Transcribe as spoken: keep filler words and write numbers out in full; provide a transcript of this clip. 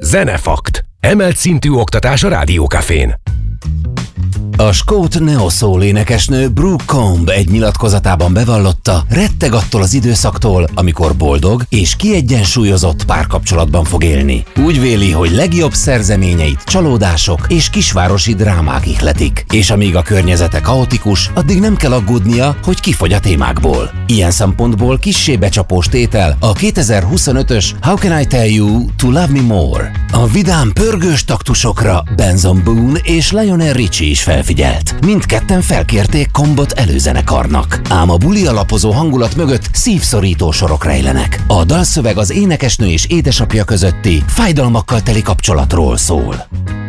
Zenefakt. Emelt szintű oktatás a Rádiókafén. A skót neo-soul énekesnő Brooke Combe egy nyilatkozatában bevallotta, retteg attól az időszaktól, amikor boldog és kiegyensúlyozott párkapcsolatban fog élni. Úgy véli, hogy legjobb szerzeményeit csalódások és kisvárosi drámák ihletik, és amíg a környezete kaotikus, addig nem kell aggódnia, hogy kifogy a témákból. Ilyen szempontból kissé becsapós tétel a kétezer-huszonötös How Can I Tell You to Love Me More. A vidám pörgős taktusokra Benson Boone és Lionel Richie is felfigyelt. Mindketten felkérték Combot előzenekarnak. Ám a buli alapozó hangulat mögött szívszorító sorok rejlenek. A dalszöveg az énekesnő és édesapja közötti fájdalmakkal teli kapcsolatról szól.